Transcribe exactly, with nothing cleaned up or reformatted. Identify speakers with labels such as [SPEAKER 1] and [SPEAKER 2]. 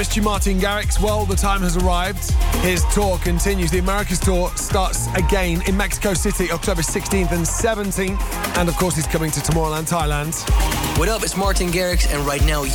[SPEAKER 1] Mister Martin Garrix, well, the time has arrived. His tour continues. The Americas tour starts again in Mexico City, October sixteenth and seventeenth. And, of course, he's coming to Tomorrowland, Thailand.
[SPEAKER 2] What up, it's Martin Garrix, and right now